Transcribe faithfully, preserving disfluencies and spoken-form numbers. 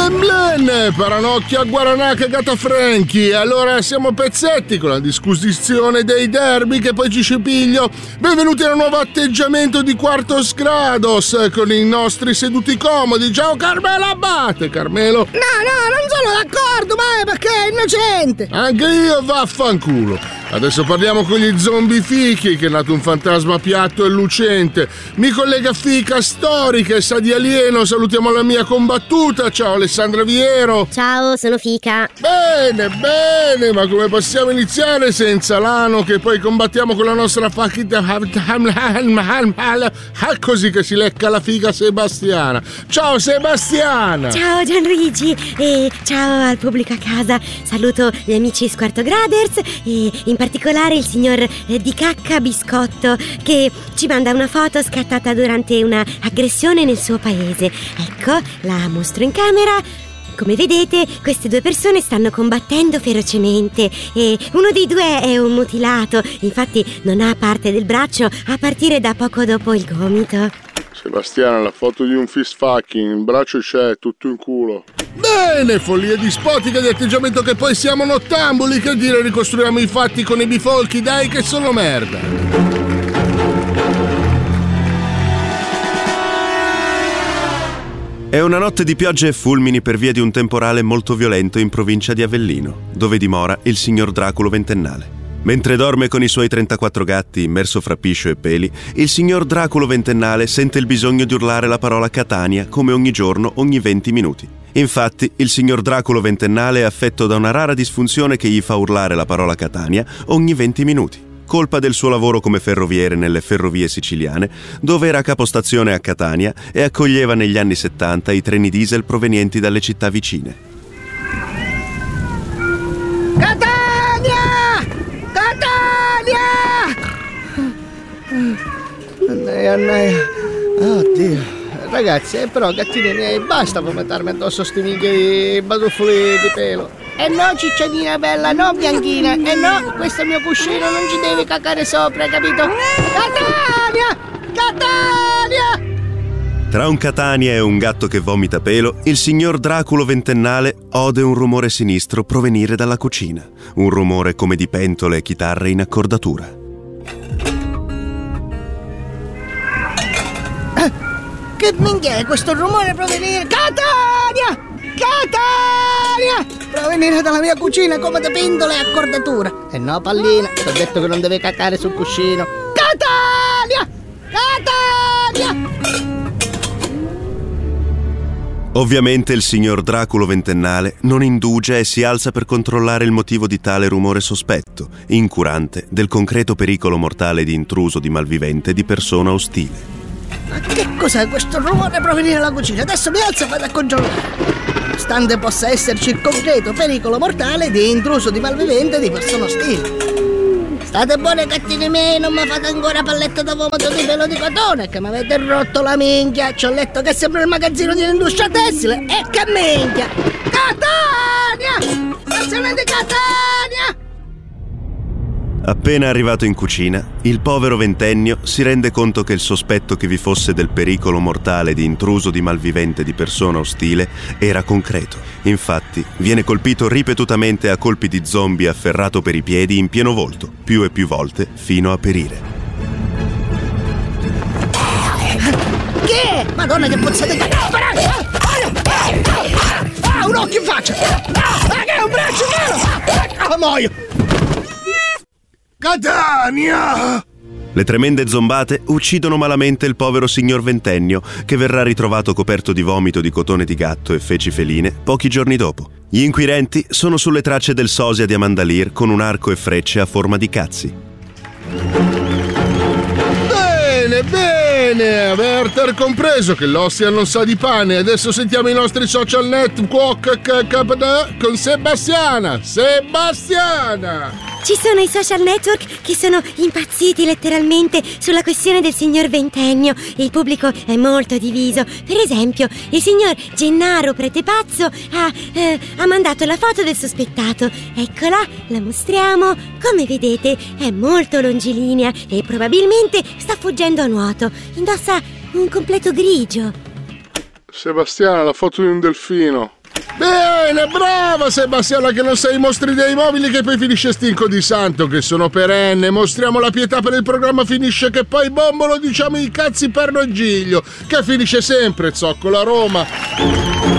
Blen blen, Paranocchia, Guaranaca, Gata Franchi. Allora siamo pezzetti con la disquisizione dei derby che poi ci scipiglio. Benvenuti al nuovo atteggiamento di Quartos Grados con i nostri seduti comodi. Ciao Carmelo Abate, Carmelo. No, no, non sono d'accordo, ma è perché è innocente. Anche io, vaffanculo. Adesso parliamo con gli zombie fichi, che è nato un fantasma piatto e lucente. Mi collega fica storica e sa di alieno. Salutiamo la mia combattuta. Ciao Alessandra Viero. Ciao, sono fica. Bene, bene, ma come possiamo iniziare senza l'ano che poi combattiamo con la nostra facchita così che si lecca la figa Sebastiana. Ciao Sebastiana. Ciao Gianluigi e ciao al pubblico a casa. Saluto gli amici Squarto Graders e in particolare il signor eh, Di Cacca Biscotto che ci manda una foto scattata durante una aggressione nel suo paese. Ecco, la mostro in camera. Come vedete, queste due persone stanno combattendo ferocemente e uno dei due è un mutilato, infatti non ha parte del braccio a partire da poco dopo il gomito. Sebastiana, la foto di un fist fucking, il braccio c'è, tutto in culo. Bene, follia dispotica di atteggiamento che poi siamo nottambuli, che dire, ricostruiamo i fatti con i bifolchi, dai che sono merda. È una notte di piogge e fulmini per via di un temporale molto violento in provincia di Avellino, dove dimora il signor Draculo ventennale. Mentre dorme con i suoi trentaquattro gatti immerso fra piscio e peli, il signor Draculo ventennale sente il bisogno di urlare la parola Catania come ogni giorno, ogni venti minuti. Infatti, il signor Draculo ventennale è affetto da una rara disfunzione che gli fa urlare la parola Catania ogni venti minuti. Colpa del suo lavoro come ferroviere nelle ferrovie siciliane, dove era capostazione a Catania e accoglieva negli anni settanta i treni diesel provenienti dalle città vicine. Catania! Catania! Annaia, annaia. Oddio. Ragazzi, eh, però gattini miei, basta vomitarmi addosso sti minchia di batuffoli di pelo. E no, cicciolina bella, no, bianchina. E no, questo è il mio cuscino, non ci devi cacare sopra, capito? Catania! Catania! Tra un Catania e un gatto che vomita pelo, il signor Draculo ventennale ode un rumore sinistro provenire dalla cucina. Un rumore come di pentole e chitarre in accordatura. Eh, che minchia è questo rumore provenire? Catania! Catania! Provenire dalla mia cucina come di pentole e accordatura. E no, pallina, ti ho detto che non devi cacare sul cuscino. Catania! Catania! Ovviamente il signor Draculo ventennale non indugia e si alza per controllare il motivo di tale rumore sospetto, incurante del concreto pericolo mortale di intruso di malvivente di persona ostile. Ma che cos'è questo rumore provenire dalla cucina? Adesso mi alzo e vado a controllare. Stante possa esserci il concreto pericolo mortale di intruso di malvivente di persona ostile. State buoni gattini miei, non mi fate ancora palletta da vomito di pelo di cotone, che mi avete rotto la minchia. Ci ho letto che sembra il magazzino di un'industria tessile. E che minchia! Catania! Stazione di Catania! Appena arrivato in cucina, il povero ventennio si rende conto che il sospetto che vi fosse del pericolo mortale di intruso di malvivente di persona ostile era concreto. Infatti, viene colpito ripetutamente a colpi di zombie afferrato per i piedi in pieno volto, più e più volte, fino a perire. Chi è? Madonna che pozzate! Ah, un occhio in faccia! Ah, che è un braccio vero! Ah, muoio! Catania! Le tremende zombate uccidono malamente il povero signor Ventennio, che verrà ritrovato coperto di vomito di cotone di gatto e feci feline pochi giorni dopo. Gli inquirenti sono sulle tracce del sosia di Amandalir con un arco e frecce a forma di cazzi. Bene, bene, Werther compreso che l'ostia non sa di pane. Adesso sentiamo i nostri social network con Sebastiana. Sebastiana! Ci sono i social network che sono impazziti letteralmente sulla questione del signor Ventennio. Il pubblico è molto diviso. Per esempio, il signor Gennaro Pretepazzo ha, eh, ha mandato la foto del sospettato. Eccola, la mostriamo. Come vedete è molto longilinea e probabilmente sta fuggendo a nuoto. Indossa un completo grigio. Sebastiana, la foto di un delfino. Bene, brava Sebastiana, che non sei i mostri dei mobili che poi finisce Stinco di Santo, che sono perenne. Mostriamo la pietà per il programma Finisce che poi Bombolo, diciamo i cazzi per Giglio, che finisce sempre Zoccola Roma.